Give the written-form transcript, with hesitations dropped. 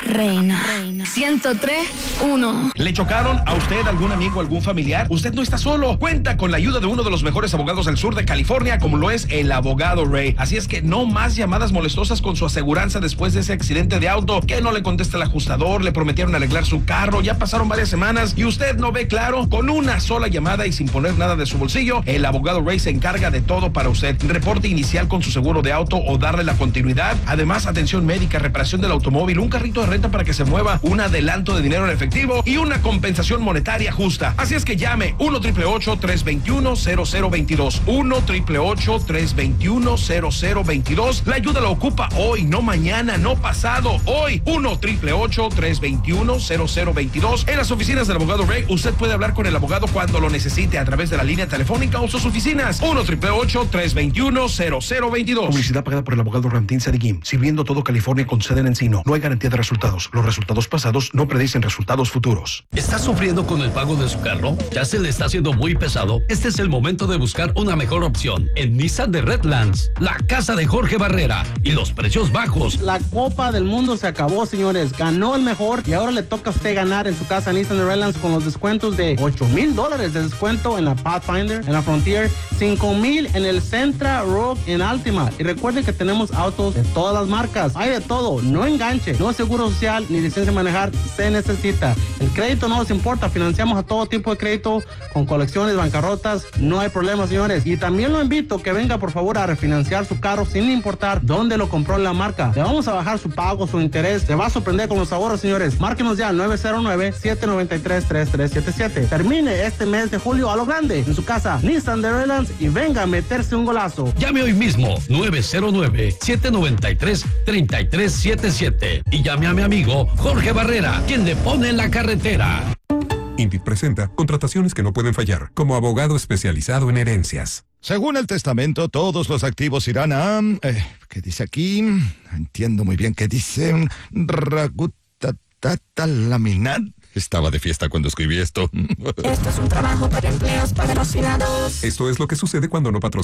Reina. 103.1. ¿Le chocaron a usted, algún amigo, algún familiar? Usted no está solo. Cuenta con la ayuda de uno de los mejores abogados del sur de California, como lo es el abogado Ray. Así es que no más llamadas molestosas con su aseguranza después de ese accidente de auto, que no le contesta el ajustador, le prometieron arreglar su carro, ya pasaron varias semanas y usted no ve claro. Con una sola llamada y sin poner nada de su bolsillo, el abogado Ray se encarga de todo para usted. Reporte inicial con su seguro de auto o darle la continuidad. Además, atención médica, reparación del automóvil, un carrito de renta para que se mueva, un adelanto de dinero en efectivo y una compensación monetaria justa. Así es que llame 1-888-321-0022. 1-888-321-0022. La ayuda la ocupa hoy, no mañana, no pasado, hoy. 1-888-321-0022. En las oficinas del abogado Ray, usted puede hablar con el abogado cuando lo necesite a través de la línea telefónica o sus oficinas. 1-888-321-0022. Publicidad pagada por el abogado Ramtín Sarigim, sirviendo todo California con sede en Encino. No hay garantía de resultados. Los resultados pasados no predicen resultados futuros. ¿Está sufriendo con el pago de su carro? ¿Ya se le está haciendo muy pesado? Este es el momento de buscar una mejor opción. En Nissan de Redlands, la casa de Jorge Barrera y los precios bajos. La Copa del Mundo se acabó, señores. Ganó el mejor y ahora le toca a usted ganar en su casa Nissan de Redlands con los descuentos de $8,000 de descuento en la Pathfinder, en la Frontier, $5,000 en el Sentra, Rogue, en Altima. Y recuerden que tenemos autos de todas las marcas. Hay de todo. No enganche. No seguro social ni licencia de manejar se necesita. El crédito no nos importa. Financiamos a todo tipo de crédito con colecciones, bancarrotas. No hay problema, señores. Y también lo invito que venga, por favor, a refinanciar su carro sin importar dónde lo compró en la marca. Le vamos a bajar su pago, su interés. Se va a sorprender con los ahorros, señores. Márquenos ya al 909-793-3377. Termine este mes de julio a lo grande en su casa Nissan de Redlands y venga a meterse un golazo. Llame hoy mismo 909-793-3377 y llame a mi amigo Jorge Barrera, quien le pone en la carretera. Indeed presenta contrataciones que no pueden fallar, como abogado especializado en herencias. Según el testamento, todos los activos irán a... ¿qué dice aquí? Entiendo muy bien qué dice. Laminar. Estaba de fiesta cuando escribí esto. Esto es un trabajo para empleos patrocinados. Esto es lo que sucede cuando no patrocinas